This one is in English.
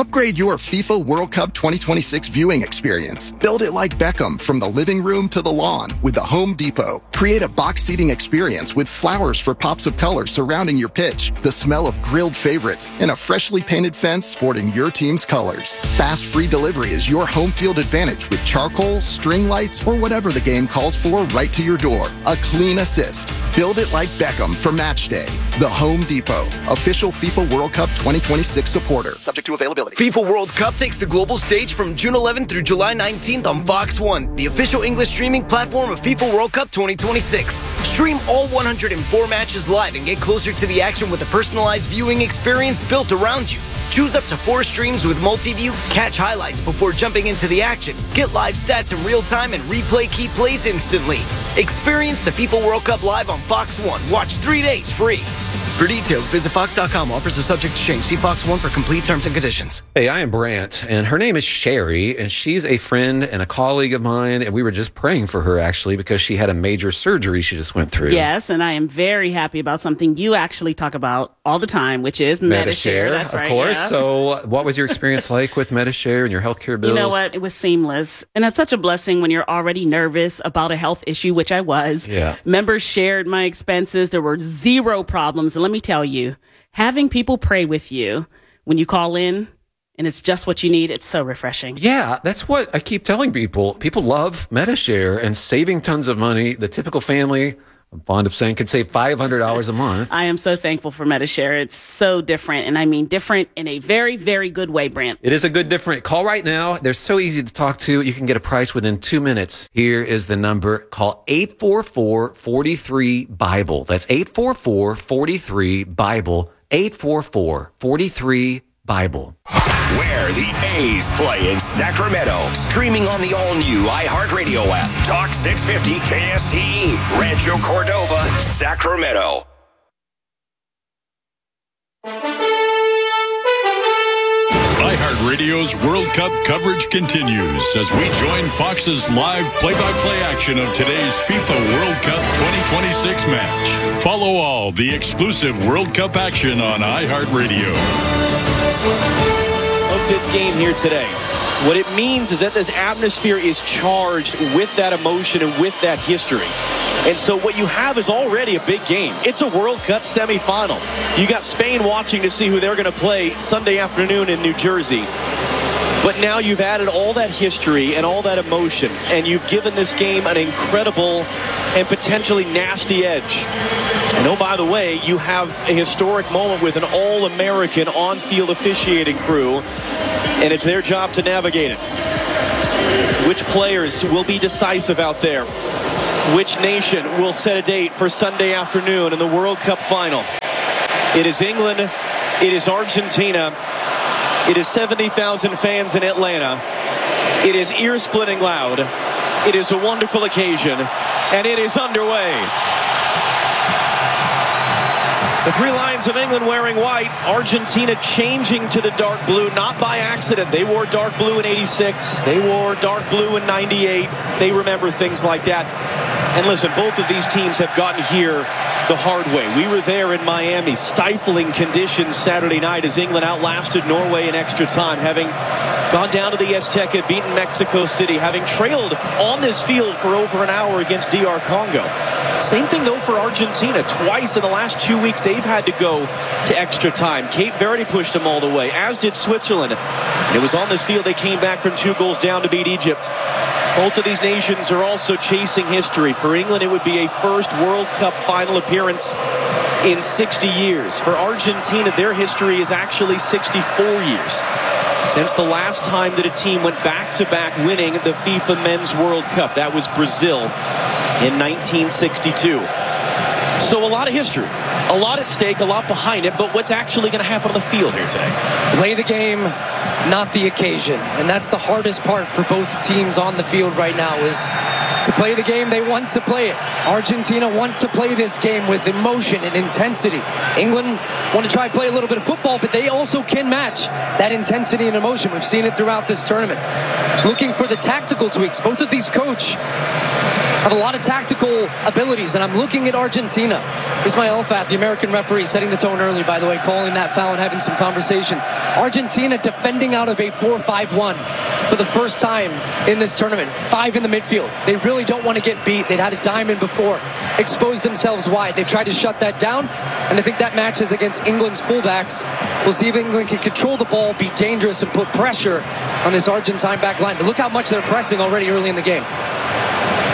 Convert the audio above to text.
Upgrade your FIFA World Cup 2026 viewing experience. Build it like Beckham from the living room to the lawn with the Home Depot. Create a box seating experience with flowers for pops of color surrounding your pitch, the smell of grilled favorites, and a freshly painted fence sporting your team's colors. Fast free delivery is your home field advantage with charcoal, string lights, or whatever the game calls for right to your door. A clean assist. Build it like Beckham for match day. The Home Depot, official FIFA World Cup 2026 supporter. Subject to availability. FIFA World Cup takes the global stage from June 11th through July 19th on Fox One, the official English streaming platform of FIFA World Cup 2026. Stream all 104 matches live and get closer to the action with a personalized viewing experience built around you. Choose up to 4 streams with multi-view, catch highlights before jumping into the action, get live stats in real time, and replay key plays instantly. Experience the FIFA World Cup live on Fox One. Watch 3 days free. For details, visit Fox.com. Offers are subject to change. See Fox One for complete terms and conditions. Hey, I am Brant, and her name is Sherry, and she's a friend and a colleague of mine, and we were just praying for her, actually, because she had a major surgery she just went through. Yes, and I am very happy about something you actually talk about all the time, which is Medi-Share. That's right, of course. Yeah. So what was your experience like with Medi-Share and your healthcare bills? You know what? It was seamless. And that's such a blessing when you're already nervous about a health issue, which I was. Yeah. Members shared my expenses. There were 0 problems. And let me tell you, having people pray with you when you call in and it's just what you need, it's so refreshing. Yeah, that's what I keep telling people. People love Medi-Share and saving tons of money. The typical family, I'm fond of saying, could save $500 a month. I am so thankful for Medi-Share. It's so different, and I mean different in a very, very good way, Brant. It is a good different. Call right now. They're so easy to talk to. You can get a price within 2 minutes. Here is the number. Call 844-43-BIBLE. That's 844-43-BIBLE. 844-43-BIBLE. Where the A's play in Sacramento. Streaming on the all-new iHeartRadio app. Talk 650 KSTE. Rancho Cordova, Sacramento. iHeartRadio's World Cup coverage continues as we join Fox's live play-by-play action of today's FIFA World Cup 2026 match. Follow all the exclusive World Cup action on iHeartRadio. Of this game here today. What it means is that this atmosphere is charged with that emotion and with that history. And so what you have is already a big game. It's a World Cup semifinal. You got Spain watching to see who they're going to play Sunday afternoon in New Jersey. But now you've added all that history and all that emotion, and you've given this game an incredible and potentially nasty edge. And oh, by the way, you have a historic moment with an all-American on-field officiating crew, and it's their job to navigate it. Which players will be decisive out there? Which nation will set a date for Sunday afternoon in the World Cup final? It is England. It is Argentina. It is 70,000 fans in Atlanta. It is ear-splitting loud. It is a wonderful occasion, and it is underway. The 3 Lions of England wearing white. Argentina changing to the dark blue, not by accident. They wore dark blue in 86. They wore dark blue in 98. They remember things like that. And listen, both of these teams have gotten here the hard way. We were there in Miami, stifling conditions Saturday night as England outlasted Norway in extra time, having gone down to the Azteca, beaten Mexico City, having trailed on this field for over an hour against DR Congo. Same thing, though, for Argentina. Twice in the last 2 weeks, they've had to go to extra time. Cape Verde pushed them all the way, as did Switzerland. And it was on this field they came back from 2 goals down to beat Egypt. Both of these nations are also chasing history. For England, it would be a first World Cup final appearance in 60 years. For Argentina, their history is actually 64 years. Since the last time that a team went back-to-back winning the FIFA Men's World Cup. That was Brazil in 1962. So a lot of history, a lot at stake, a lot behind it, but what's actually going to happen on the field here today? Play the game, not the occasion. And that's the hardest part for both teams on the field right now, is to play the game. They want to play it. Argentina want to play this game with emotion and intensity. England want to try to play a little bit of football, but they also can match that intensity and emotion. We've seen it throughout this tournament. Looking for the tactical tweaks. Both of these have a lot of tactical abilities, and I'm looking at Argentina. Ismail Elfat, the American referee, setting the tone early, by the way, calling that foul and having some conversation. Argentina defending out of a 4-5-1 for the first time in this tournament. 5 in the midfield. They really don't want to get beat. They'd had a diamond before, exposed themselves wide. They've tried to shut that down, and I think that matches against England's fullbacks. We'll see if England can control the ball, be dangerous, and put pressure on this Argentine back line. But look how much they're pressing already early in the game.